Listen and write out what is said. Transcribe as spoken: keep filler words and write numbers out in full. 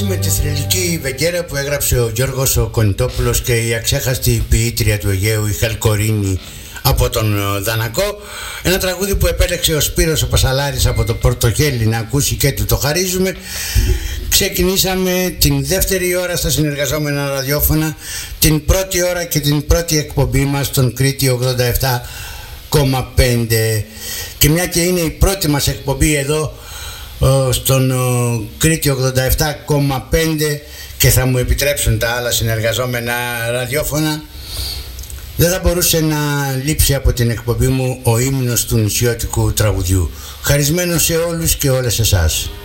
έτσι με τη θρυλική βεγγέρα που έγραψε ο Γιώργος ο Κονιτόπουλος και η αξέχαστη ποιήτρια του Αιγαίου η Χαλκορίνη από τον Δανακό, ένα τραγούδι που επέλεξε ο Σπύρος ο Πασαλάρης από το Πορτοχέλι να ακούσει και του το χαρίζουμε. Ξεκινήσαμε την δεύτερη ώρα στα συνεργαζόμενα ραδιόφωνα, την πρώτη ώρα και την πρώτη εκπομπή μας στον Κρήτη ογδόντα επτά κόμμα πέντε, και μια και είναι η πρώτη μας εκπομπή εδώ στον Κρήτη ογδόντα επτά κόμμα πέντε και θα μου επιτρέψουν τα άλλα συνεργαζόμενα ραδιόφωνα, δεν θα μπορούσε να λείψει από την εκπομπή μου ο ύμνος του νησιώτικου τραγουδιού, χαρισμένο σε όλους και όλες εσάς.